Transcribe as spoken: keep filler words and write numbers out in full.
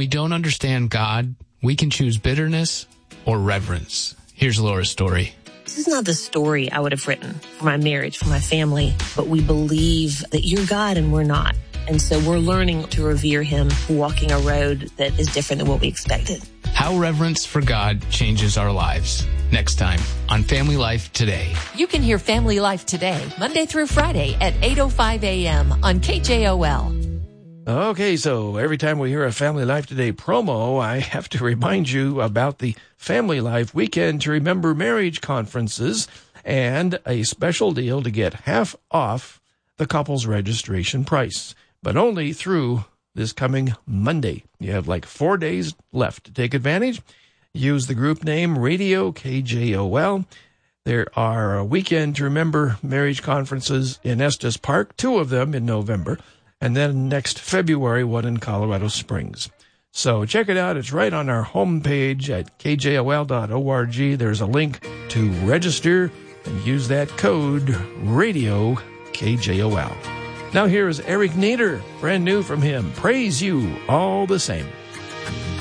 we don't understand God, we can choose bitterness or reverence. Here's Laura's story. This is not the story I would have written for my marriage, for my family, but we believe that you're God and we're not. And so we're learning to revere him, walking a road that is different than what we expected. How reverence for God changes our lives. Next time on Family Life Today. You can hear Family Life Today, Monday through Friday at eight oh five a.m. on K J O L. Okay, so every time we hear a Family Life Today promo, I have to remind you about the Family Life Weekend to Remember Marriage conferences and a special deal to get half off the couple's registration price, but only through this coming Monday. You have like four days left to take advantage. Use the group name Radio K J O L. There are a Weekend to Remember Marriage conferences in Estes Park, two of them in November, and then next February, one in Colorado Springs. So check it out. It's right on our homepage at k j o l dot org. There's a link to register and use that code Radio K J O L. Now here is Eric Nader, brand new from him. Praise You All the Same.